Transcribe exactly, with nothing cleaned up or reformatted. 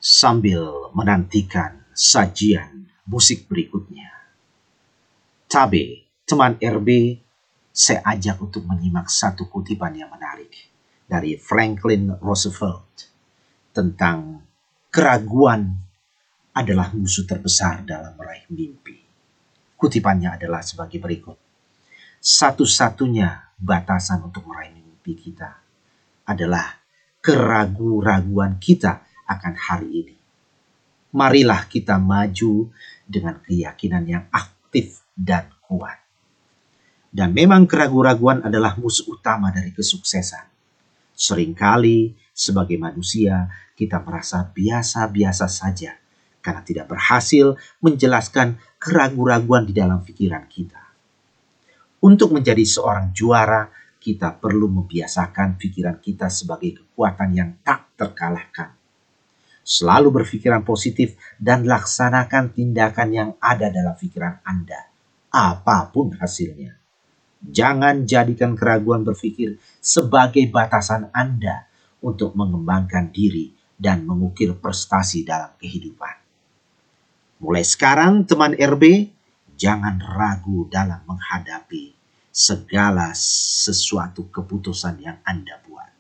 sambil menantikan sajian musik berikutnya. Tabe, teman R B, saya ajak untuk menyimak satu kutipan yang menarik dari Franklin Roosevelt tentang keraguan adalah musuh terbesar dalam meraih mimpi. Kutipannya adalah sebagai berikut. Satu-satunya batasan untuk meraih mimpi kita adalah keraguan-raguan kita akan hari ini. Marilah kita maju dengan keyakinan yang aktif dan kuat. Dan memang keraguan-raguan adalah musuh utama dari kesuksesan. Seringkali sebagai manusia kita merasa biasa-biasa saja karena tidak berhasil menjelaskan keraguan-raguan di dalam pikiran kita. Untuk menjadi seorang juara, kita perlu membiasakan pikiran kita sebagai kekuatan yang tak terkalahkan. Selalu berpikiran positif dan laksanakan tindakan yang ada dalam pikiran Anda, apapun hasilnya. Jangan jadikan keraguan berpikir sebagai batasan Anda untuk mengembangkan diri dan mengukir prestasi dalam kehidupan. Mulai sekarang, teman R B, jangan ragu dalam menghadapi segala sesuatu keputusan yang Anda buat.